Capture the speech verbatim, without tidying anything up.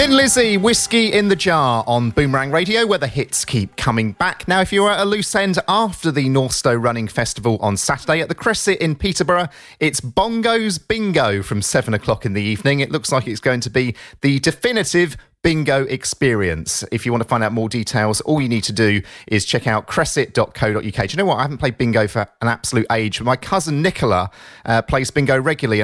Thin Lizzy, Whiskey in the Jar on Boomerang Radio, where the hits keep coming back. Now, if you're at a loose end after the Northstowe Running Festival on Saturday at the Cresset in Peterborough, it's Bongos Bingo from seven o'clock in the evening. It looks like it's going to be the definitive bingo experience. If you want to find out more details, all you need to do is check out cresset dot co dot uk. Do you know what? I haven't played bingo for an absolute age. My cousin Nicola uh, plays bingo regularly.